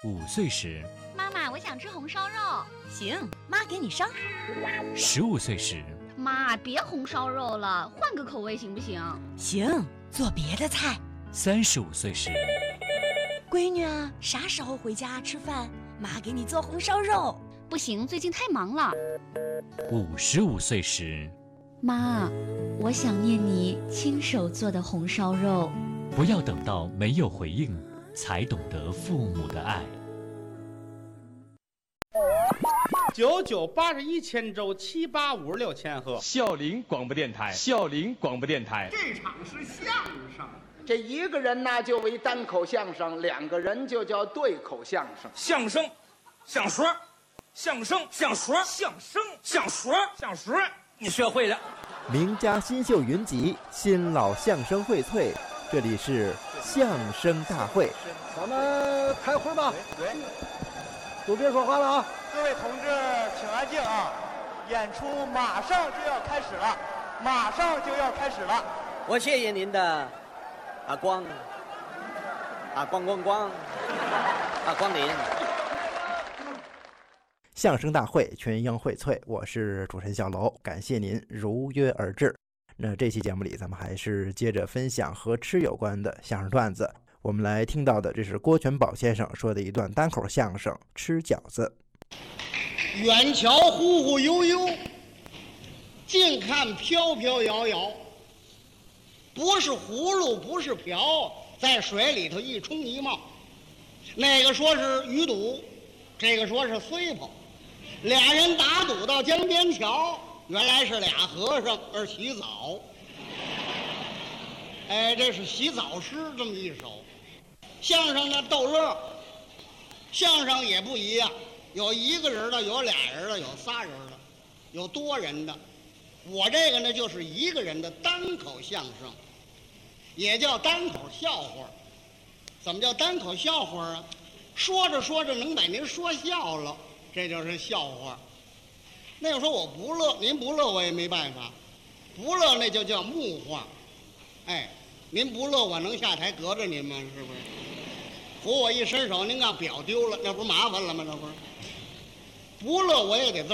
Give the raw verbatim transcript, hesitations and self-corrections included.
五岁时， 妈妈，我想吃红烧肉。 行，妈给你烧。 十五岁时， 妈，别红烧肉了，换个口味行不行？ 行，做别的菜。 三十五岁时， 闺女啊，啥时候回家吃饭？妈给你做红烧肉。 不行，最近太忙了。 五十五岁时， 妈，我想念你亲手做的红烧肉。 不要等到没有回应，才懂得父母的爱。 九九八十一千周，七八五十六千赫。 孝陵广播电台，孝陵广播电台。 这场是相声，这一个人呢就为单口相声，两个人就叫对口相声。 相声，相说，相声，相说，相声，相说，相说，你学会了。 名家新秀云集，新老相声荟萃，这里是相声大会。 咱们开会吧，都别说话了啊！ 各位同志，请安静啊！演出马上就要开始了，马上就要开始了。 我谢谢您的啊光啊光光光啊光临。 相声大会群英荟萃，我是主持人小楼，感谢您如约而至。那这期节目里，咱们还是接着分享和吃有关的相声段子。我们来听到的，这是郭全宝先生说的一段单口相声《吃饺子》。 远瞧忽忽悠悠，近看飘飘摇摇，不是葫芦不是瓢，在水里头一冲一冒。那个说是鱼肚，这个说是碎泡，俩人打赌到江边桥，原来是俩和尚而洗澡。哎，这是洗澡诗这么一首。相声呢逗乐，相声也不一样，有一个人的，有俩人的，有仨人的，有多人的。我这个呢就是一个人的单口相声，也叫单口笑话。怎么叫单口笑话啊？说着说着能把您说笑了，这就是笑话。那要说我不乐，您不乐我也没办法，不乐那就叫木话。哎，您不乐我能下台隔着您吗？是不是？扶我一伸手，您让表丢了，那不是麻烦了吗？这不是？不乐我也得这么